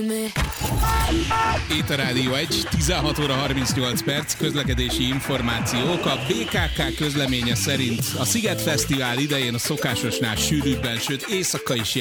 Itt a Rádió 1, 16 óra 38 perc, közlekedési információk. A BKK közleménye szerint a Sziget Fesztivál idején a szokásosnál sűrűbben, sőt éjszaka is